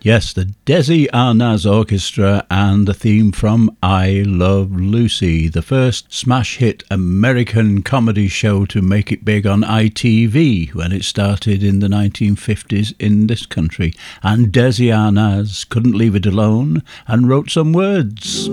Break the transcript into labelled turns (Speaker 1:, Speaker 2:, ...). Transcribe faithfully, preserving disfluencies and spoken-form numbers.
Speaker 1: Yes, the Desi Arnaz Orchestra and the theme from I Love Lucy, the first smash hit American comedy show to make it big on I T V when it started in the nineteen fifties in this country. And Desi Arnaz couldn't leave it alone and wrote some words.